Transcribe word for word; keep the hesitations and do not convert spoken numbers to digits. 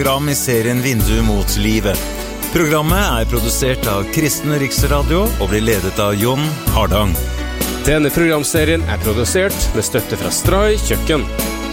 Program i serien Vindu mot livet. Programmet er produsert av Kristen Riksradio og blir ledet av Jon Hardang. Denne programserien er produsert med støtte fra Stray Kjøkken.